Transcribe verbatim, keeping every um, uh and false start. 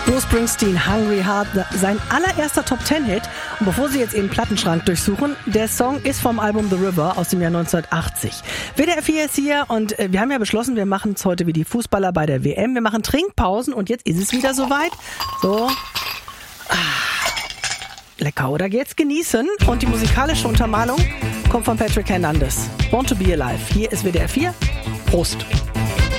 Bruce Springsteen, Hungry Heart, sein allererster Top-Ten-Hit. Und bevor Sie jetzt Ihren Plattenschrank durchsuchen, der Song ist vom Album The River aus dem Jahr neunzehnhundertachtzig. W D R vier ist hier und wir haben ja beschlossen, wir machen es heute wie die Fußballer bei der W M. Wir machen Trinkpausen und jetzt ist es wieder soweit. So. Ah, lecker, oder? Jetzt genießen. Und die musikalische Untermalung kommt von Patrick Hernandez. Born to be Alive. Hier ist W D R vier. Prost.